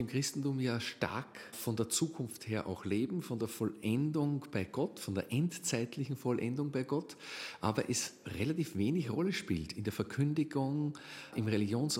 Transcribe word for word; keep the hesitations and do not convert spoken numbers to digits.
im Christentum ja stark von der Zukunft her auch leben, von der Vollendung bei Gott, von der endzeitlichen Vollendung bei Gott, aber es relativ wenig Rolle spielt in der Verkündigung, im Religions-